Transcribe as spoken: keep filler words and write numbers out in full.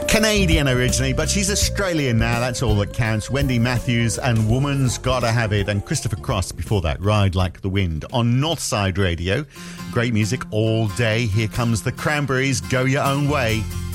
Canadian originally, but she's Australian now. That's all that counts. Wendy Matthews and Woman's Gotta Have It. And Christopher Cross before that, Ride Like the Wind. On Northside Radio, great music all day. Here comes the Cranberries, Go Your Own Way.